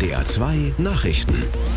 NDR 2 Nachrichten.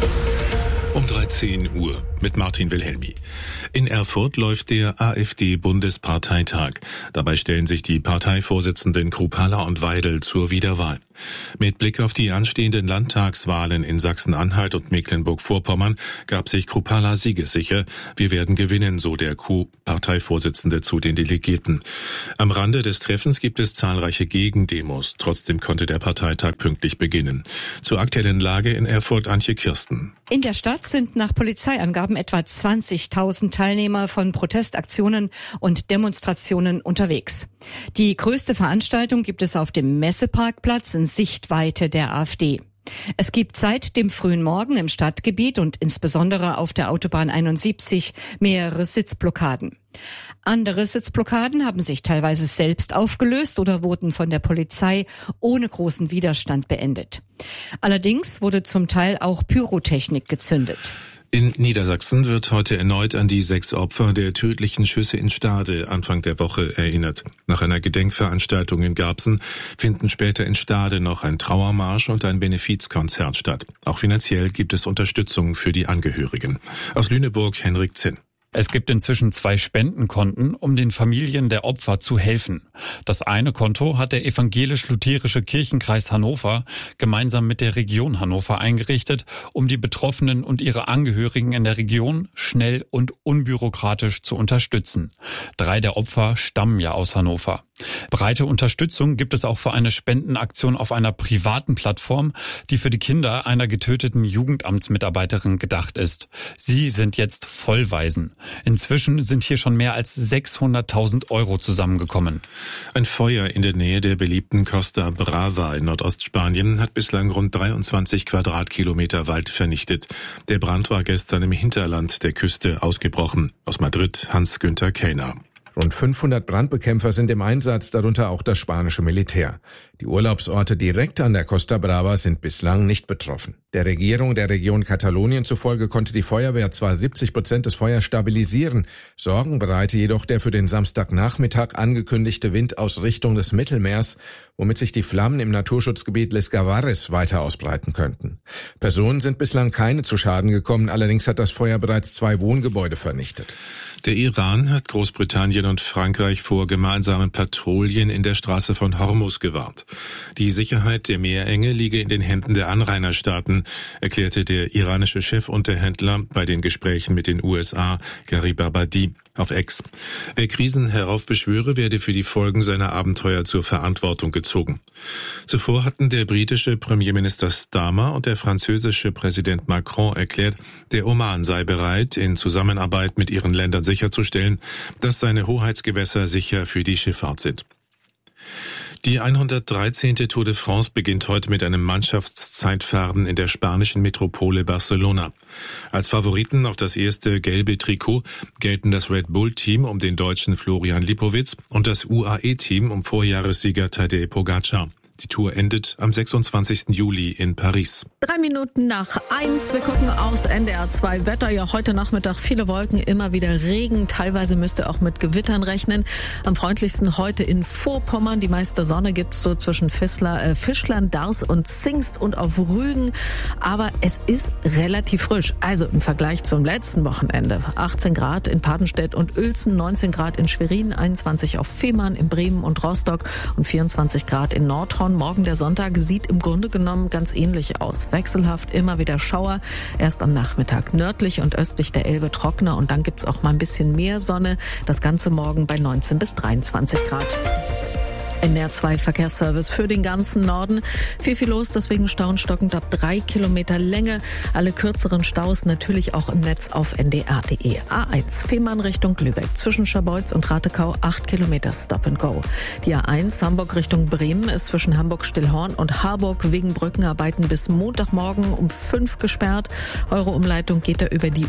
Um 13 Uhr mit Martin Wilhelmi. In Erfurt läuft der AfD-Bundesparteitag. Dabei stellen sich die Parteivorsitzenden Krupalla und Weidel zur Wiederwahl. Mit Blick auf die anstehenden Landtagswahlen in Sachsen-Anhalt und Mecklenburg-Vorpommern gab sich Krupalla siegessicher. Wir werden gewinnen, so der Parteivorsitzende zu den Delegierten. Am Rande des Treffens gibt es zahlreiche Gegendemos. Trotzdem konnte der Parteitag pünktlich beginnen. Zur aktuellen Lage in Erfurt Antje Kirsten. In der Stadt sind nach Polizeiangaben etwa 20.000 Teilnehmer von Protestaktionen und Demonstrationen unterwegs. Die größte Veranstaltung gibt es auf dem Messeparkplatz in Sichtweite der AfD. Es gibt seit dem frühen Morgen im Stadtgebiet und insbesondere auf der Autobahn 71 mehrere Sitzblockaden. Andere Sitzblockaden haben sich teilweise selbst aufgelöst oder wurden von der Polizei ohne großen Widerstand beendet. Allerdings wurde zum Teil auch Pyrotechnik gezündet. In Niedersachsen wird heute erneut an die 6 Opfer der tödlichen Schüsse in Stade Anfang der Woche erinnert. Nach einer Gedenkveranstaltung in Garbsen finden später in Stade noch ein Trauermarsch und ein Benefizkonzert statt. Auch finanziell gibt es Unterstützung für die Angehörigen. Aus Lüneburg Henrik Zinn. Es gibt inzwischen 2 Spendenkonten, um den Familien der Opfer zu helfen. Das eine Konto hat der evangelisch-lutherische Kirchenkreis Hannover gemeinsam mit der Region Hannover eingerichtet, um die Betroffenen und ihre Angehörigen in der Region schnell und unbürokratisch zu unterstützen. 3 der Opfer stammen ja aus Hannover. Breite Unterstützung gibt es auch für eine Spendenaktion auf einer privaten Plattform, die für die Kinder einer getöteten Jugendamtsmitarbeiterin gedacht ist. Sie sind jetzt Vollwaisen. Inzwischen sind hier schon mehr als 600.000 € zusammengekommen. Ein Feuer in der Nähe der beliebten Costa Brava in Nordostspanien hat bislang rund 23 Quadratkilometer Wald vernichtet. Der Brand war gestern im Hinterland der Küste ausgebrochen. Aus Madrid Hans-Günther Kellner. Rund 500 Brandbekämpfer sind im Einsatz, darunter auch das spanische Militär. Die Urlaubsorte direkt an der Costa Brava sind bislang nicht betroffen. Der Regierung der Region Katalonien zufolge konnte die Feuerwehr zwar 70% des Feuers stabilisieren, Sorgen bereite jedoch der für den Samstagnachmittag angekündigte Wind aus Richtung des Mittelmeers, womit sich die Flammen im Naturschutzgebiet Les Gavares weiter ausbreiten könnten. Personen sind bislang keine zu Schaden gekommen, allerdings hat das Feuer bereits 2 Wohngebäude vernichtet. Der Iran hat Großbritannien und Frankreich vor gemeinsamen Patrouillen in der Straße von Hormuz gewarnt. Die Sicherheit der Meerenge liege in den Händen der Anrainerstaaten, erklärte der iranische Chefunterhändler bei den Gesprächen mit den USA, Gharibabadi, auf X. Wer Krisen heraufbeschwöre, werde für die Folgen seiner Abenteuer zur Verantwortung gezogen. Zuvor hatten der britische Premierminister Starmer und der französische Präsident Macron erklärt, der Oman sei bereit, in Zusammenarbeit mit ihren Ländern sicherzustellen, dass seine Hoheitsgewässer sicher für die Schifffahrt sind. Die 113. Tour de France beginnt heute mit einem Mannschaftszeitfahren in der spanischen Metropole Barcelona. Als Favoriten auf das erste gelbe Trikot gelten das Red Bull-Team um den Deutschen Florian Lipowitz und das UAE-Team um Vorjahressieger Tadej Pogacar. Die Tour endet am 26. Juli in Paris. 3 Minuten nach 1. Wir gucken aus NDR 2 Wetter. Ja, heute Nachmittag viele Wolken, immer wieder Regen. Teilweise müsst ihr auch mit Gewittern rechnen. Am freundlichsten heute in Vorpommern. Die meiste Sonne gibt's so zwischen Fischland, Dars und Zingst und auf Rügen. Aber es ist relativ frisch. Also im Vergleich zum letzten Wochenende. 18 Grad in Padenstedt und Uelzen, 19 Grad in Schwerin, 21 auf Fehmarn, in Bremen und Rostock und 24 Grad in Nordhorn. Morgen der Sonntag sieht im Grunde genommen ganz ähnlich aus. Wechselhaft, immer wieder Schauer. Erst am Nachmittag nördlich und östlich der Elbe trockener und dann gibt's auch mal ein bisschen mehr Sonne. Das Ganze morgen bei 19 bis 23 Grad. NDR 2 Verkehrsservice für den ganzen Norden. Viel los, deswegen Stauen stockend ab 3 Kilometer Länge. Alle kürzeren Staus natürlich auch im Netz auf ndr.de. A1 Fehmarn Richtung Lübeck. Zwischen Scharbeutz und Ratekau 8 Kilometer Stop and Go. Die A1 Hamburg Richtung Bremen ist zwischen Hamburg-Stillhorn und Harburg wegen Brückenarbeiten bis Montagmorgen um 5 gesperrt. Eure Umleitung geht da über die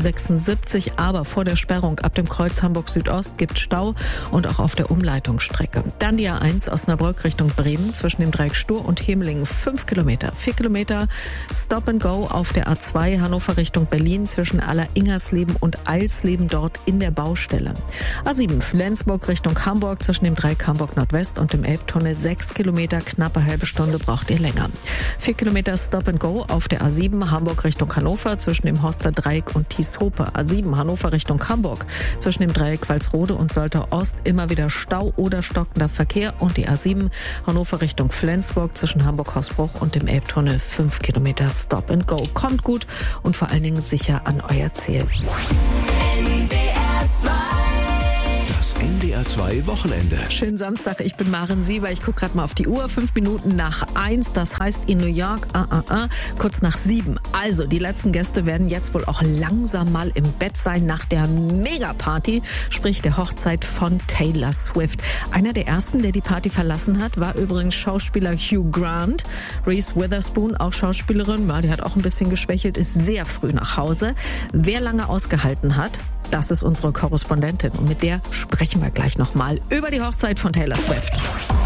U76, aber vor der Sperrung ab dem Kreuz Hamburg Südost gibt Stau und auch auf der Umleitungsstrecke. Dann die A1 Osnabrück Richtung Bremen zwischen dem Dreieck Stur und Hemelingen 5 Kilometer. 4 Kilometer Stop and Go auf der A2 Hannover Richtung Berlin zwischen Aller-Ingersleben und Eilsleben dort in der Baustelle. A7 Flensburg Richtung Hamburg zwischen dem Dreieck Hamburg Nordwest und dem Elbtunnel 6 Kilometer, knappe halbe Stunde braucht ihr länger. 4 Kilometer Stop and Go auf der A7 Hamburg Richtung Hannover zwischen dem Horster Dreieck und Thieshope. A7 Hannover Richtung Hamburg zwischen dem Dreieck Walsrode und Soltau Ost immer wieder Stau oder stockender Verkehr und die A7 Hannover Richtung Flensburg zwischen Hamburg-Hausbruch und dem Elbtunnel 5 Kilometer Stop and Go. Kommt gut und vor allen Dingen sicher an euer Ziel. Das NDR 2 Wochenende. Schönen Samstag, ich bin Maren Sieber. Ich gucke gerade mal auf die Uhr. 5 Minuten nach 1, das heißt in New York, kurz nach 7. Also, die letzten Gäste werden jetzt wohl auch langsam mal im Bett sein nach der Megaparty, sprich der Hochzeit von Taylor Swift. Einer der ersten, der die Party verlassen hat, war übrigens Schauspieler Hugh Grant. Reese Witherspoon, auch Schauspielerin, die hat auch ein bisschen geschwächelt, ist sehr früh nach Hause. Wer lange ausgehalten hat, das ist unsere Korrespondentin und mit der sprechen wir gleich nochmal über die Hochzeit von Taylor Swift.